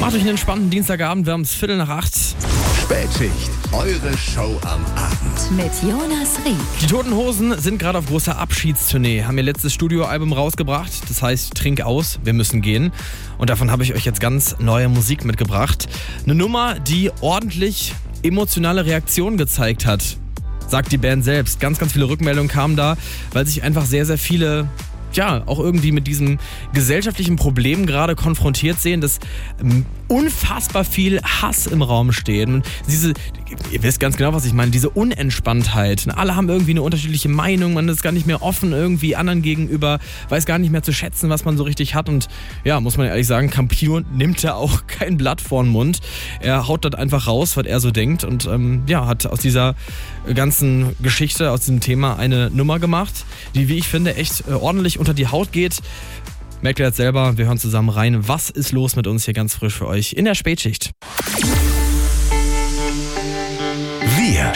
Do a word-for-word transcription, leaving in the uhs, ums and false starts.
Macht euch einen entspannten Dienstagabend, wir haben es Viertel nach acht. Spätschicht, eure Show am Abend. Mit Jonas Rieck. Die Toten Hosen sind gerade auf großer Abschiedstournee, haben ihr letztes Studioalbum rausgebracht. Das heißt, trink aus, wir müssen gehen. Und davon habe ich euch jetzt ganz neue Musik mitgebracht. Eine Nummer, die ordentlich emotionale Reaktionen gezeigt hat, sagt die Band selbst. Ganz, ganz viele Rückmeldungen kamen da, weil sich einfach sehr, sehr viele, ja, auch irgendwie mit diesem gesellschaftlichen Problem gerade konfrontiert sehen, dass ähm, unfassbar viel Hass im Raum steht. Und diese, ihr wisst ganz genau, was ich meine, diese Unentspanntheit. Alle haben irgendwie eine unterschiedliche Meinung, man ist gar nicht mehr offen irgendwie anderen gegenüber, weiß gar nicht mehr zu schätzen, was man so richtig hat. Und ja, muss man ehrlich sagen, Campino nimmt da auch kein Blatt vor den Mund. Er haut das einfach raus, was er so denkt und ähm, ja, hat aus dieser ganzen Geschichte, aus diesem Thema eine Nummer gemacht, die, wie ich finde, echt äh, ordentlich unter die Haut geht. Merkt ihr jetzt selber, wir hören zusammen rein. Was ist los mit uns hier ganz frisch für euch in der Spätschicht?